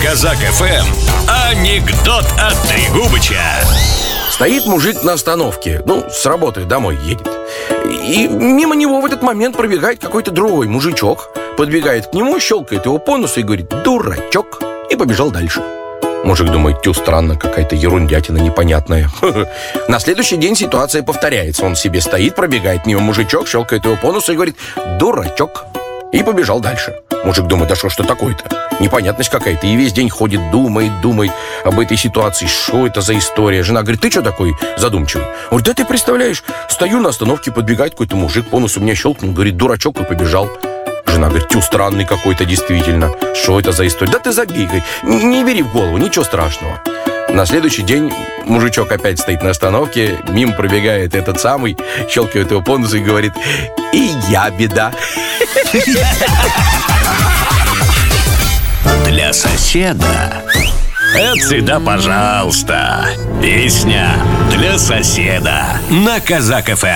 Казак ФМ анекдот от Трегубыча. Стоит мужик на остановке, с работы домой едет. И мимо него в этот момент пробегает какой-то другой мужичок. Подбегает к нему, щелкает его по носу и говорит: «Дурачок!» И побежал дальше. Мужик думает: тю, странно, какая-то ерундятина непонятная. На следующий день ситуация повторяется. Он себе стоит, пробегает мимо мужичок, щелкает его по носу и говорит: «Дурачок!» И побежал дальше. Мужик думает: да что такое-то? Непонятность какая-то. И весь день ходит, думает об этой ситуации. Что это за история? Жена говорит: ты что такой задумчивый? Он говорит: да ты представляешь, стою на остановке, подбегает какой-то мужик, по носу меня щелкнул, говорит: «Дурачок», и побежал. Жена говорит: тю, странный какой-то действительно. Что это за история? Да ты забей, не бери в голову, ничего страшного. На следующий день мужичок опять стоит на остановке, мимо пробегает этот самый, щелкает его по носу и говорит: и я беда. Для соседа. Это всегда пожалуйста. Песня для соседа на Казак ФМ.